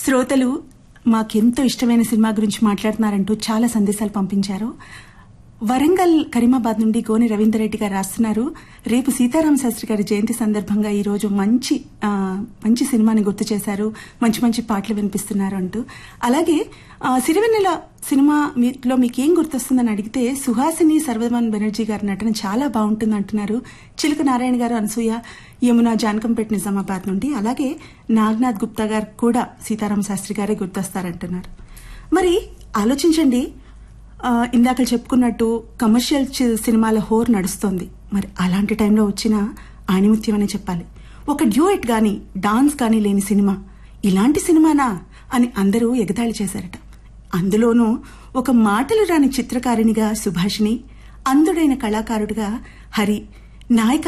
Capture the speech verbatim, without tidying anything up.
శ్రోతలు మాకెంతో ఇష్టమైన సినిమా గురించి మాట్లాడుతున్నారంటూ చాలా సందేశాలు పంపించారు. వరంగల్ కరీమాబాద్ నుండి గోని రవీందర్ రెడ్డి గారు రాస్తున్నారు, రేపు సీతారామ శాస్త్రి గారి జయంతి సందర్భంగా ఈ రోజు మంచి మంచి సినిమాని గుర్తు చేశారు, మంచి మంచి పాటలు వినిపిస్తున్నారు అంటూ. అలాగే సిరివెన్నెల సినిమాలో మీకేం గుర్తొస్తుందని అడిగితే సుహాసిని సర్వమన్ బెనర్జీ గారి నటన చాలా బాగుంటుంది అంటున్నారు చిలుక నారాయణ గారు, అనసూయ, యమున, జానకంపేట, నిజామాబాద్ నుండి. అలాగే నాగనాథ్ గుప్తా గారు కూడా సీతారామ శాస్త్రి గారే గుర్తొస్తారంటున్నారు. మరి ఆలోచించండి, ఇందాక చెప్పుకున్నట్టు కమర్షియల్ సినిమాల హోర్ నడుస్తోంది. మరి అలాంటి టైంలో వచ్చిన ఆణిముత్యం అనే చెప్పాలి. ఒక డ్యూయట్ గాని డాన్స్ గాని లేని సినిమా ఇలాంటి సినిమానా అని అందరూ ఎగతాళి చేశారట. అందులోనూ ఒక మాటలు రాని చిత్రకారిణిగా సుభాషిణి, అందుడైన కళాకారుడిగా హరి, నాయక